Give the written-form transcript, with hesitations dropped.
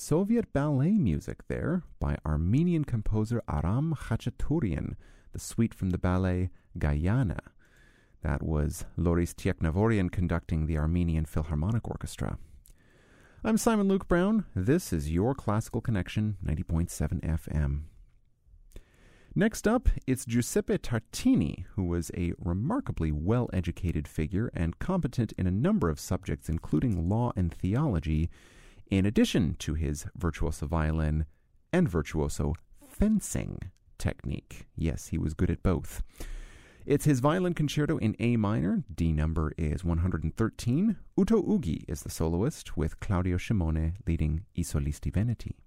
Soviet ballet music there by Armenian composer Aram Khachaturian, the suite from the ballet Gayana. That was Loris Tieknavorian conducting the Armenian Philharmonic Orchestra. I'm Simon Luke Brown. This is your Classical Connection, 90.7 FM. Next up, it's Giuseppe Tartini, who was a remarkably well-educated figure and competent in a number of subjects, including law and theology, in addition to his virtuoso violin and virtuoso fencing technique. Yes, he was good at both. It's his violin concerto in A minor. D number is 113. Uto Ughi is the soloist, with Claudio Scimone leading I Solisti Veneti.